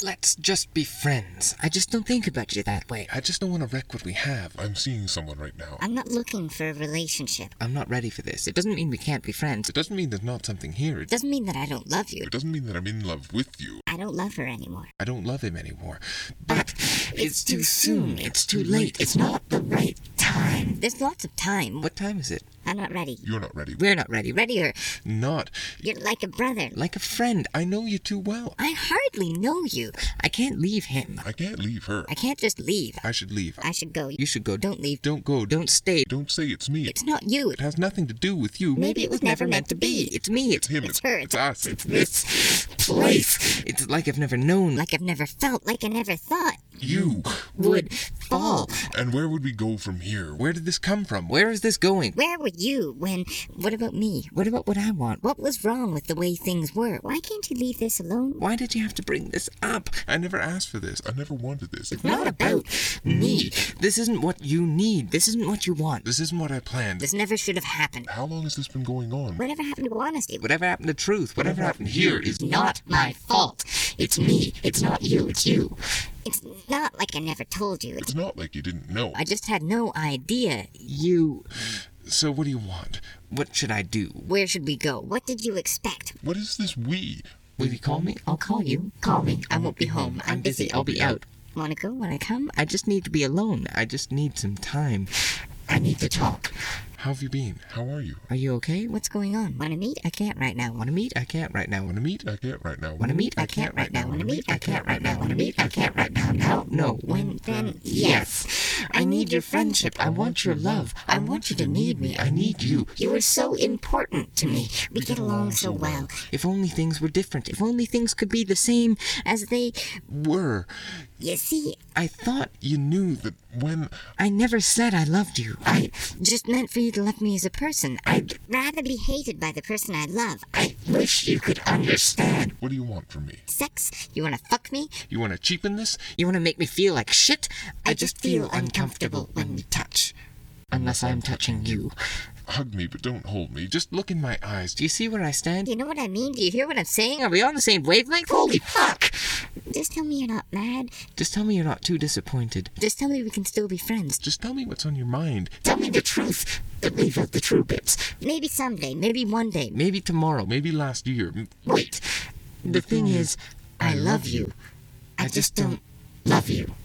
Let's just be friends. I just don't think about you that way. I just don't want to wreck what we have. I'm seeing someone right now. I'm not looking for a relationship. I'm not ready for this. It doesn't mean we can't be friends. It doesn't mean there's not something here. It doesn't mean that I don't love you. It doesn't mean that I'm in love with you. I don't love her anymore. I don't love him anymore. But it's too soon. It's too late. It's not the right time. There's lots of time. What time is it? I'm not ready. You're not ready. We're not ready. Readier. Not. You're like a brother. Like a friend. I know you too well. I hardly know you. I can't leave him. I can't leave her. I can't just leave. I should leave. I should go. You should go. Don't leave. Don't go. Don't stay. Don't say it's me. It's not you. It has nothing to do with you. Maybe it was never meant to be. It's me. It's him. It's her. It's us. It's this place. It's like I've never known. Like I've never felt. Like I never thought. You. Would fall. And where would we go from here? Where did this come from? Where is this going? Where were you when... What about me? What about what I want? What was wrong with the way things were? Why can't you leave this alone? Why did you have to bring this up? I never asked for this. I never wanted this. It's not about Me. This isn't what you need. This isn't what you want. This isn't what I planned. This never should have happened. How long has this been going on? Whatever happened to honesty? Whatever happened to truth? Whatever happened here is not my fault. It's me. It's not you. It's you. It's not like I never told you. It's not like you didn't know. I just had no idea. you. So what do you want? What should I do? Where should we go? What did you expect? What is this we? Will you call me? I'll call you. Call me. I won't be home. I'm busy. I'll be out. Wanna go when I come? I just need to be alone. I just need some time. I need to talk. How have you been? How are you? Are you okay? What's going on? Wanna meet? I can't right now. Want to meet? I can't right now. Want to meet? I can't right now. Want to meet? I can't right now. Wanna meet? I can't right now. Wanna meet? I can't right now. No. No. When? Then? Yes. I need your friendship. I want your love. I want you to need me. I need you. You are so important to me. We get along so well. If only things were different. If only things could be the same as they... Were. You see, I thought You knew that when... I never said I loved you. I just meant for you to love me as a person. I'd rather be hated by the person I love. I wish you could understand. What do you want from me? Sex? You wanna fuck me? You want to cheapen this? You want to make me feel like shit? I just feel uncomfortable when we touch. Unless I'm touching you. Hug me, but don't hold me. Just Look in my eyes. Do you see where I stand? You know what I mean? Do you hear what I'm saying? Are we on the same wavelength? Holy fuck! Just tell me you're not mad. Just tell me you're not too disappointed. Just tell me we can still be friends. Just tell me what's on your mind. Tell me the truth. But leave out the true bits. Maybe someday, maybe one day. Maybe tomorrow. Maybe last year. Wait. The thing is, I love you. I just don't love you.